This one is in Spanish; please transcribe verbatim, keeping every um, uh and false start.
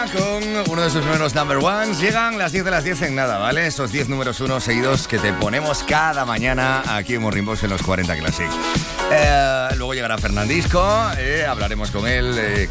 Con uno de sus números number ones. Llegan las diez de las diez en nada, ¿vale? Esos diez números uno seguidos que te ponemos cada mañana aquí en Morning Box en los cuarenta Classic. Eh, luego llegará Fernandisco, eh, hablaremos con él. Eh,